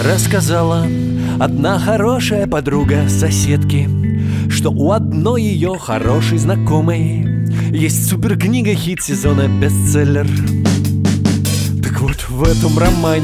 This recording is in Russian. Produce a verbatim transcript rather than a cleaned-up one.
Рассказала одна хорошая подруга соседки, что у одной ее хорошей знакомой есть суперкнига, хит сезона, бестселлер. Так вот, в этом романе